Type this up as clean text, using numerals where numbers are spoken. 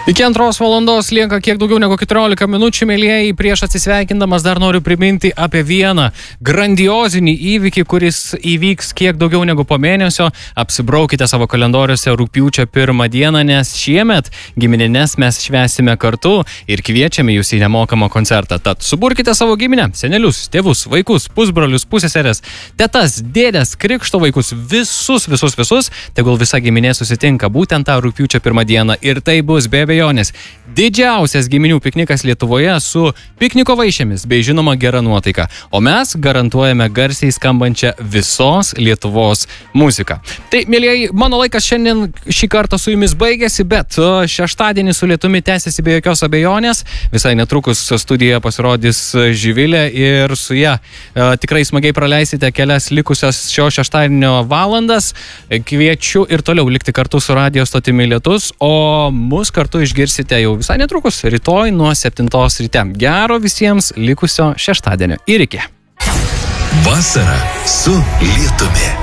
Iki 2 valandos lieka kiek daugiau negu 14 minučių, mėlyjeji. Prieš atsisveikindamas dar noriu priminti apie vieną grandiozinį įvykį, kuris įvyks kiek daugiau negu po mėnesio. Apsibraukite savo kalendoriuose rugpjūčio 1 dieną, nes šiemet giminines mes švęsime kartu ir kviečiame jūs į nemokamą koncertą. Tad suburkite savo giminę, senelius, tėvus, vaikus, pusbrolius, pusseseres, tetas, dėdes, krikšto vaikus, visus. Tegul visa giminė susitinka būtent tą rugpjūčio 1 dieną ir tai bus be abejonės didžiausias giminių piknikas Lietuvoje su pikniko vaišėmis bei žinoma gera nuotaika. O mes garantuojame garsiai skambančią visos Lietuvos muziką. Tai, mėlyjeji, mano laikas šiandien šį kartą su jumis baigėsi, bet šeštadienį su lietumi tęsiasi be jokios abejonės. Visai netrukus studijoje pasirodys Živilė ir su ją tikrai smagiai praleisite kelias likusias šio šeštadienio valandas. Kviečiu ir toliau likti kartu su radijo stotimi Lietus, o mus kartu išgirsite jau visai netrukus, rytoj nuo 7 ryte. Gero visiems likusio šeštadienio. Ir iki. Vasara su Lietumi.